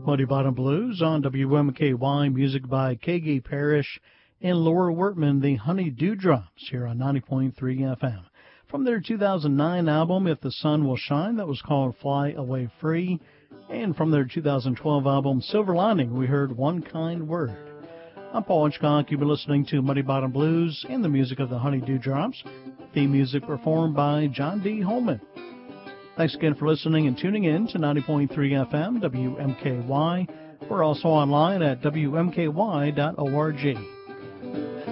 Muddy Bottom Blues on WMKY, music by K.G. Parrish and Laura Wertman, the Honey Dewdrops, here on 90.3 FM. From their 2009 album, If the Sun Will Shine, that was called Fly Away Free. And from their 2012 album, Silver Lining, we heard One Kind Word. I'm Paul Hitchcock. You've been listening to Muddy Bottom Blues and the music of the Honey Dewdrops. Theme music performed by John D. Holman. Thanks again for listening and tuning in to 90.3 FM, WMKY. We're also online at WMKY.org.